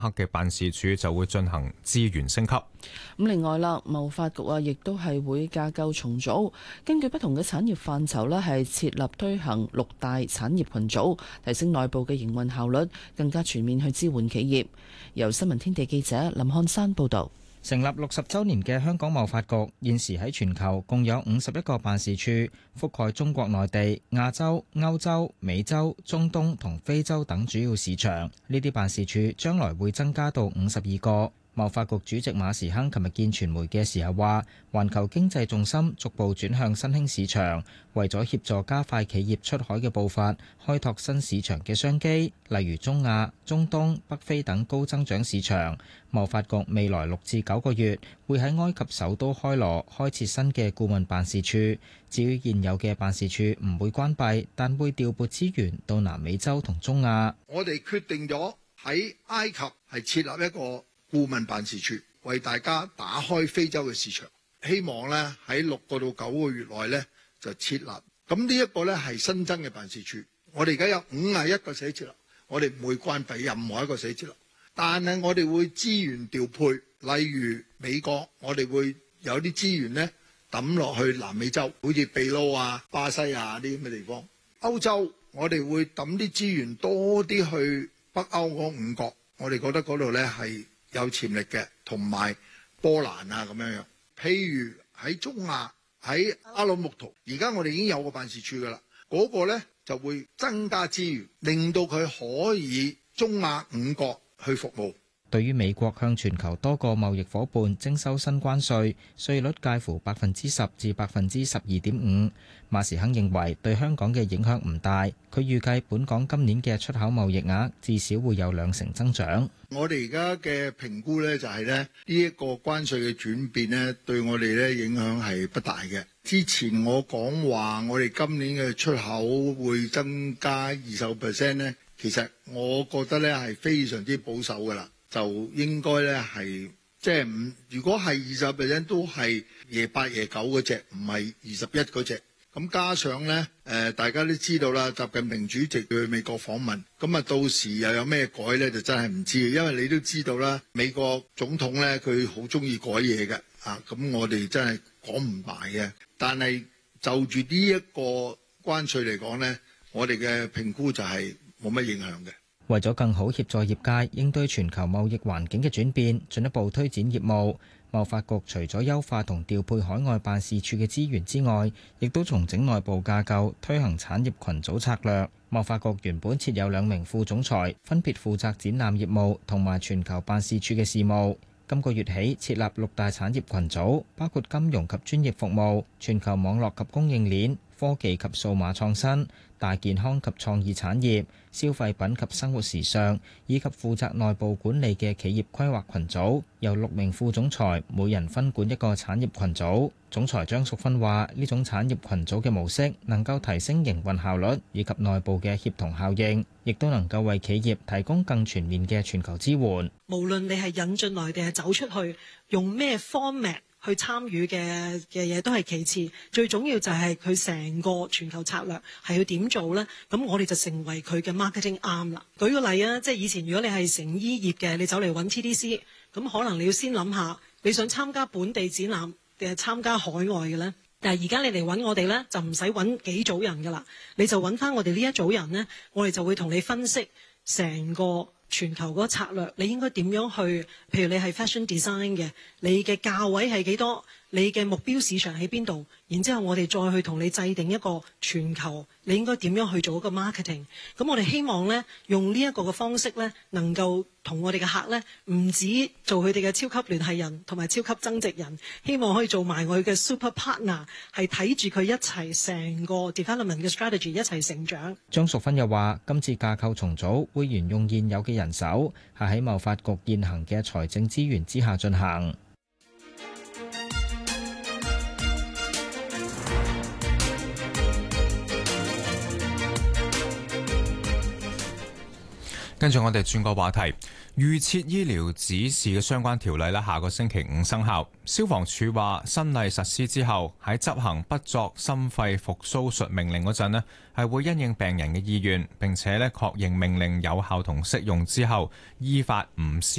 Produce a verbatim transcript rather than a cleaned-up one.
嘅辦事處就會進行資源升級。 咁另外啦，貿發局啊，亦都係會架構重組，根據不同嘅產業範疇呢，係設立推行六大產業群組，提升內部嘅營運效率，更加全面去支援企業。由新聞天地記者林漢山報導。 成立六十週年嘅香港貿發局，現時喺全球共有五十一個辦事處，覆蓋中國內地、亞洲、歐洲、美洲、中東同非洲等主要市場。呢啲辦事處將來會增加到五十二個。貿發局主席馬時亨琴日見傳媒嘅時候話，環球經濟重心逐步轉向新興市場，為咗協助加快企業出海嘅步伐，開拓新市場嘅商機，例如中亞、中東、北非等高增長市場。貿發局未來六至九個月會喺埃及首都開羅開設新嘅顧問辦事處。至於現有嘅辦事處唔會關閉，但會調撥資源到南美洲同中亞。 我哋決定咗喺埃及係設立一個顧問辦事處，為大家打開非洲嘅市場，希望咧喺六個到九個月內咧就設立。咁呢一個咧係新增嘅辦事處。我哋而家有五十一個寫字樓，我哋唔會關閉任何一個寫字樓，但係我哋會資源調配，例如美國，我哋會有啲資源咧抌落去南美洲，好似秘魯啊、巴西啊啲咁嘅地方。歐洲，我哋會抌啲資源多啲去北歐嗰五國，我哋覺得嗰度咧係有潛力嘅，同埋波蘭啊咁樣樣。譬如喺中亞，喺阿魯木圖，而家我哋已經有個辦事處噶啦，嗰個呢就會增加資源，令到佢可以中亞五國去服務。 對於美國向全球多個貿易夥伴徵收新關稅，稅率介乎百分之十至百分之十二點五。馬時亨認為對香港嘅影響唔大，佢預計本港今年嘅出口貿易額至少會有兩成增長。 我哋而家嘅評估呢，就係呢呢一個關稅嘅轉變呢，對我哋呢影響係不大嘅。之前我講話我哋今年嘅出口會增加二十個 percent 呢，其實我覺得呢係非常之保守噶啦。就應該咧係即係唔，如果係二十 percent 都係夜八夜九嗰隻，唔係二十一嗰隻。咁加上咧，誒、呃、大家都知道啦，習近平主席去美國訪問，咁啊到時又有咩改咧，就真係唔知。因為你都知道啦，美國總統咧佢好中意改嘢嘅，啊咁我哋真係講唔埋嘅。但係就住呢一個關稅嚟講咧，我哋嘅評估就係冇乜影響嘅。 為咗更好協助業界應對全球貿易環境嘅轉變，進一步推展業務，貿發局除咗優化同調配海外辦事處嘅資源之外，亦都重整內部架構，推行產業群組策略。貿發局原本設有兩名副總裁，分別負責展覽業務同埋全球辦事處嘅事務。今個月起設立六大產業群組，包括金融及專業服務、全球網絡及供應鏈、科技及數碼創新、大健康及創意產業、消費品及生活時尚，以及負責內部管理嘅企業規劃群組，由六名副總裁每人分管一個產業群組。總裁張淑芬話：呢種產業群組嘅模式能夠提升營運效率以及內部嘅協同效應，亦都能夠為企業提供更全面嘅全球支援。 無論你係引進來定係走出去，用咩 format去參與嘅嘅嘢都係其次，最重要就係佢成個全球策略係要點做呢？咁我哋就成為佢嘅 marketing arm 啦。舉個例啊，即係以前如果你係成衣業嘅，你走嚟揾 T D C， 咁可能你要先諗下，你想參加本地展覽定係參加海外嘅呢？但係而家你嚟揾我哋呢，就唔使揾幾組人噶啦，你就揾翻我哋呢一組人呢，我哋就會同你分析成個全球嗰個策略，你應該點樣去？譬如你係 fashion design 嘅，你嘅價位係幾多？你嘅目標市場喺邊度？然之後我哋再去同你制定一個全球，你應該點樣去做一個 marketing？ 咁我哋希望呢，用呢一個嘅方式呢，能夠同我哋嘅客呢，唔止做佢哋嘅超級聯繫人同埋超級增值人，希望可以做埋我哋嘅 super partner， 係睇住佢一齊成個 development 嘅 strategy 一齊成長。 張淑芬又話：今次架構重組會沿用現有嘅人手，係喺貿發局現行嘅財政資源之下進行。 跟住我哋轉個話題，預設醫療指示嘅相關條例咧，下個星期五生效。消防處話，新例實施之後，喺執行不作心肺復甦術命令嗰陣咧，係會因應病人嘅意願，並且咧確認命令有效同適用之後，依法唔施